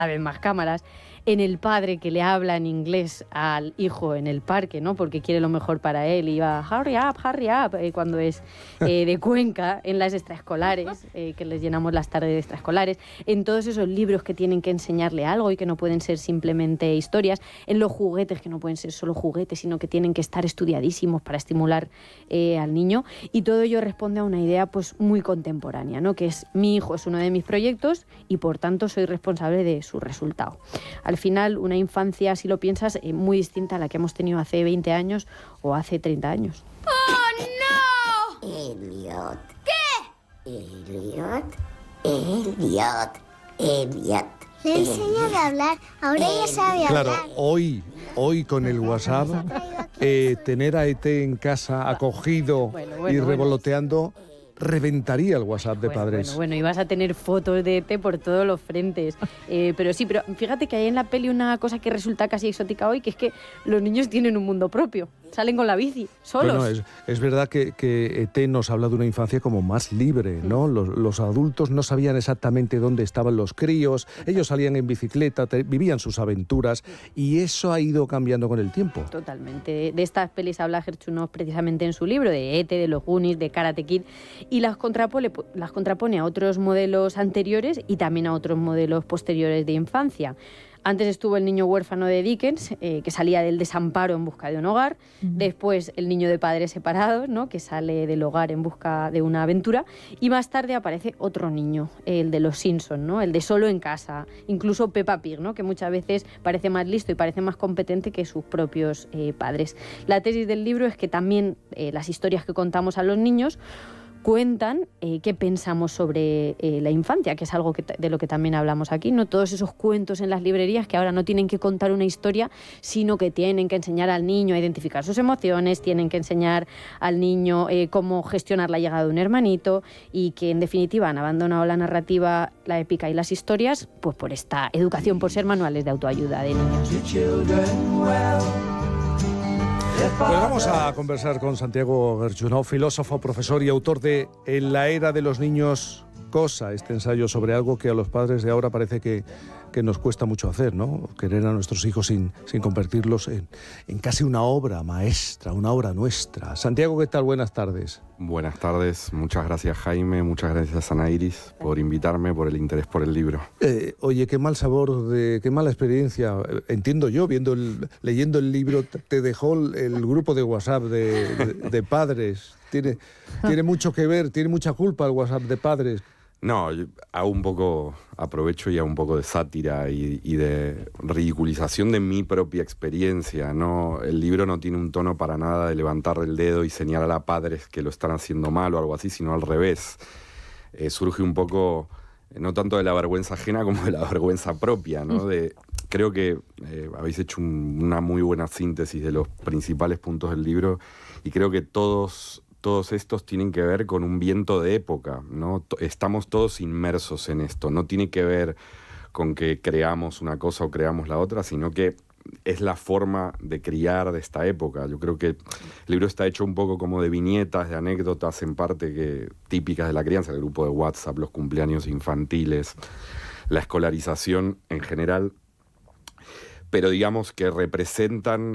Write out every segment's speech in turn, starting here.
cada vez más cámaras, en el padre que le habla en inglés al hijo en el parque, ¿no? Porque quiere lo mejor para él y va hurry up, cuando es de Cuenca, en las extraescolares, que les llenamos las tardes de extraescolares, en todos esos libros que tienen que enseñarle algo y que no pueden ser simplemente historias, en los juguetes que no pueden ser solo juguetes, sino que tienen que estar estudiadísimos para estimular al niño, y todo ello responde a una idea pues muy contemporánea, ¿no? Que es: mi hijo es uno de mis proyectos y por tanto soy responsable de su resultado. Al final, una infancia, si lo piensas, muy distinta a la que hemos tenido hace 20 años o hace 30 años. ¡Oh, no! Elliot. ¿Qué? Elliot. Le enseño a hablar, ahora ella sabe hablar. Claro, hoy con el WhatsApp, tener a ET en casa acogido y revoloteando, reventaría el WhatsApp de padres. Bueno, y vas a tener fotos de ET por todos los frentes. Pero fíjate que hay en la peli una cosa que resulta casi exótica hoy, que es que los niños tienen un mundo propio. Salen con la bici, solos. Bueno, es verdad que ET nos habla de una infancia como más libre, ¿no? Los adultos no sabían exactamente dónde estaban los críos, ellos salían en bicicleta, vivían sus aventuras, y eso ha ido cambiando con el tiempo. Totalmente. De estas pelis habla Gerchunov precisamente en su libro, de ET, de los Goonies, de Karate Kid, y las contrapone a otros modelos anteriores y también a otros modelos posteriores de infancia. Antes estuvo el niño huérfano de Dickens, que salía del desamparo en busca de un hogar. Después el niño de padres separados, ¿no? Que sale del hogar en busca de una aventura. Y más tarde aparece otro niño, el de los Simpson, ¿no? El de solo en casa. Incluso Peppa Pig, ¿no? Que muchas veces parece más listo y parece más competente que sus propios padres. La tesis del libro es que también las historias que contamos a los niños cuentan qué pensamos sobre la infancia, que es algo de lo que también hablamos aquí, ¿no? Todos esos cuentos en las librerías que ahora no tienen que contar una historia, sino que tienen que enseñar al niño a identificar sus emociones, tienen que enseñar al niño cómo gestionar la llegada de un hermanito, y que en definitiva han abandonado la narrativa, la épica y las historias, pues por esta educación, por ser manuales de autoayuda de niños. Pues vamos a conversar con Santiago Gerchunov, filósofo, profesor y autor de En la era de los niños cosa, este ensayo sobre algo que a los padres de ahora parece que nos cuesta mucho hacer, ¿no? Querer a nuestros hijos sin convertirlos en casi una obra maestra, una obra nuestra. Santiago, ¿qué tal? Buenas tardes. Buenas tardes, muchas gracias Jaime, muchas gracias Ana Iris por invitarme, por el interés por el libro. Oye, qué mal sabor, qué mala experiencia, entiendo yo, leyendo el libro, te dejó el grupo de WhatsApp de padres. Tiene mucho que ver, tiene mucha culpa el WhatsApp de padres. No, yo hago un poco, aprovecho y hago un poco de sátira y de ridiculización de mi propia experiencia, ¿no? El libro no tiene un tono para nada de levantar el dedo y señalar a padres que lo están haciendo mal o algo así, sino al revés. Surge un poco, no tanto de la vergüenza ajena como de la vergüenza propia, ¿no? Creo que habéis hecho una muy buena síntesis de los principales puntos del libro, y creo que todos estos tienen que ver con un viento de época, ¿no? Estamos todos inmersos en esto. No tiene que ver con que creamos una cosa o creamos la otra, sino que es la forma de criar de esta época. Yo creo que el libro está hecho un poco como de viñetas, de anécdotas en parte típicas de la crianza, el grupo de WhatsApp, los cumpleaños infantiles, la escolarización en general, pero digamos que representan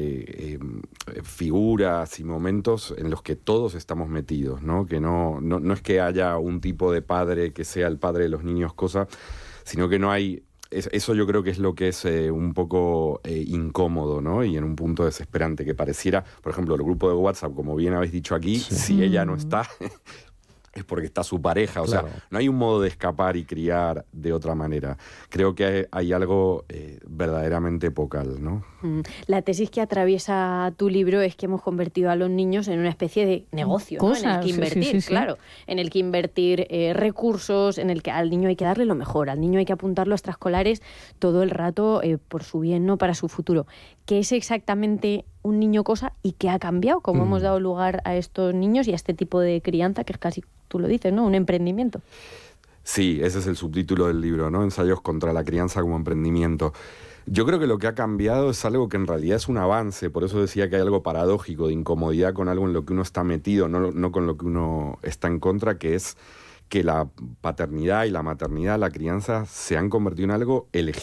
figuras y momentos en los que todos estamos metidos, ¿no? Que no es que haya un tipo de padre que sea el padre de los niños cosa, sino que no hay... Eso yo creo que es lo que es un poco incómodo, ¿no? Y en un punto desesperante, que pareciera, por ejemplo, el grupo de WhatsApp, como bien habéis dicho aquí, sí. Si ella no está... es porque está su pareja, o claro. sea, no hay un modo de escapar y criar de otra manera. Creo que hay algo verdaderamente epocal, ¿no? La tesis que atraviesa tu libro es que hemos convertido a los niños en una especie de negocio, ¿no? En el que invertir, sí. Claro, en el que invertir recursos, en el que al niño hay que darle lo mejor, al niño hay que apuntarlo a extraescolares todo el rato por su bien, no para su futuro. ¿Qué es exactamente un niño cosa y qué ha cambiado? ¿Cómo hemos dado lugar a estos niños y a este tipo de crianza que es casi, tú lo dices, ¿no? Un emprendimiento. Sí, ese es el subtítulo del libro, ¿no? Ensayos contra la crianza como emprendimiento. Yo creo que lo que ha cambiado es algo que en realidad es un avance, por eso decía que hay algo paradójico de incomodidad con algo en lo que uno está metido, no con lo que uno está en contra, que es que la paternidad y la maternidad, la crianza, se han convertido en algo